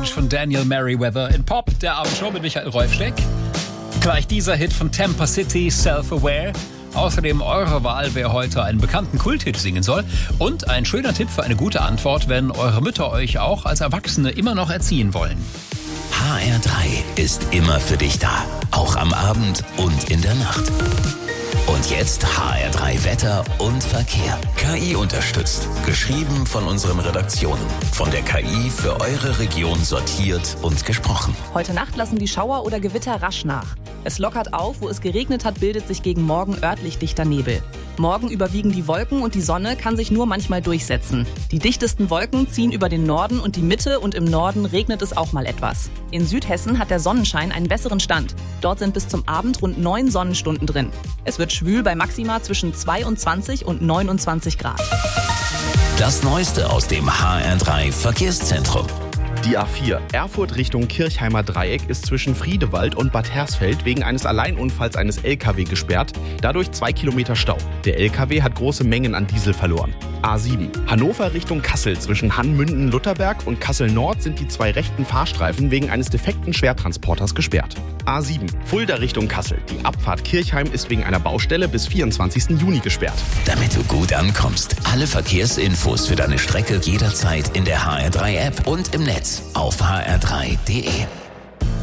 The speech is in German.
Challenge von Daniel Merriweather in Pop, der Abendshow mit Michael Rolfsteck. Gleich dieser Hit von Tampa City, Self-Aware. Außerdem eure Wahl, wer heute einen bekannten Kulthit singen soll. Und ein schöner Tipp für eine gute Antwort, wenn eure Mütter euch auch als Erwachsene immer noch erziehen wollen. HR3 ist immer für dich da. Auch am Abend und in der Nacht. Und jetzt HR3 Wetter und Verkehr. KI unterstützt. Geschrieben von unseren Redaktionen. Von der KI für eure Region sortiert und gesprochen. Heute Nacht lassen die Schauer oder Gewitter rasch nach. Es lockert auf, wo es geregnet hat, bildet sich gegen Morgen örtlich dichter Nebel. Morgen überwiegen die Wolken und die Sonne kann sich nur manchmal durchsetzen. Die dichtesten Wolken ziehen über den Norden und die Mitte und im Norden regnet es auch mal etwas. In Südhessen hat der Sonnenschein einen besseren Stand. Dort sind bis zum Abend rund 9 Sonnenstunden drin. Es wird schwül bei Maxima zwischen 22 und 29 Grad. Das Neueste aus dem HR3 Verkehrszentrum. Die A4 Erfurt Richtung Kirchheimer Dreieck ist zwischen Friedewald und Bad Hersfeld wegen eines Alleinunfalls eines LKW gesperrt. Dadurch 2 Kilometer Stau. Der LKW hat große Mengen an Diesel verloren. A7 Hannover Richtung Kassel zwischen Hannmünden-Lutterberg und Kassel-Nord sind die 2 rechten Fahrstreifen wegen eines defekten Schwertransporters gesperrt. A7 Fulda Richtung Kassel. Die Abfahrt Kirchheim ist wegen einer Baustelle bis 24. Juni gesperrt. Damit du gut ankommst. Alle Verkehrsinfos für deine Strecke jederzeit in der HR3 App und im Netz auf hr3.de.